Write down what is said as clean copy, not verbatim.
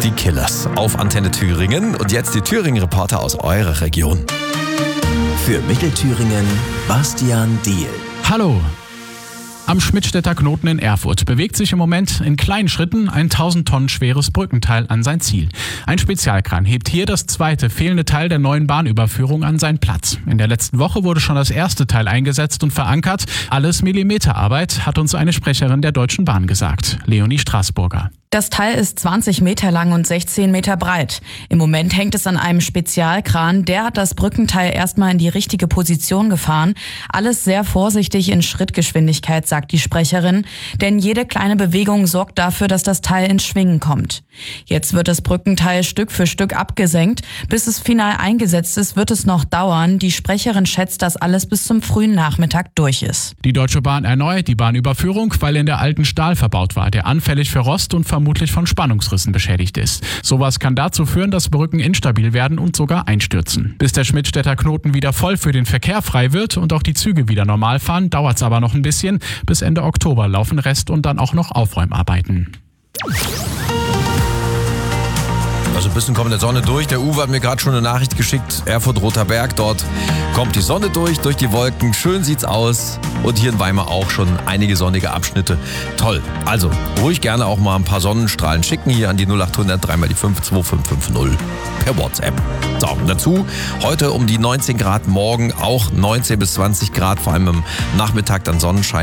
die Killers auf Antenne Thüringen. Und jetzt die Thüringen-Reporter aus eurer Region. Für Mittelthüringen, Bastian Diehl. Hallo! Am Schmidtstädter Knoten in Erfurt bewegt sich im Moment in kleinen Schritten ein 1000 Tonnen schweres Brückenteil an sein Ziel. Ein Spezialkran hebt hier das zweite fehlende Teil der neuen Bahnüberführung an seinen Platz. In der letzten Woche wurde schon das erste Teil eingesetzt und verankert. Alles Millimeterarbeit, hat uns eine Sprecherin der Deutschen Bahn gesagt, Leonie Straßburger. Das Teil ist 20 Meter lang und 16 Meter breit. Im Moment hängt es an einem Spezialkran. Der hat das Brückenteil erstmal in die richtige Position gefahren. Alles sehr vorsichtig in Schrittgeschwindigkeit, sagt die Sprecherin. Denn jede kleine Bewegung sorgt dafür, dass das Teil ins Schwingen kommt. Jetzt wird das Brückenteil Stück für Stück abgesenkt. Bis es final eingesetzt ist, wird es noch dauern. Die Sprecherin schätzt, dass alles bis zum frühen Nachmittag durch ist. Die Deutsche Bahn erneuert die Bahnüberführung, weil in der alten Stahl verbaut war, der anfällig für Rost und vermutlich von Spannungsrissen beschädigt ist. Sowas kann dazu führen, dass Brücken instabil werden und sogar einstürzen. Bis der Schmidtstädter Knoten wieder voll für den Verkehr frei wird und auch die Züge wieder normal fahren, dauert es aber noch ein bisschen. Bis Ende Oktober laufen Rest- und dann auch noch Aufräumarbeiten. Also ein bisschen kommt der Sonne durch. Der Uwe hat mir gerade schon eine Nachricht geschickt. Erfurt-Roter Berg, dort kommt die Sonne durch die Wolken. Schön sieht's aus. Und hier in Weimar auch schon einige sonnige Abschnitte. Toll. Also ruhig gerne auch mal ein paar Sonnenstrahlen schicken hier an die 0800 3 mal die 5 2550 per WhatsApp. So, und dazu heute um die 19 Grad, morgen auch 19 bis 20 Grad, vor allem am Nachmittag dann Sonnenschein.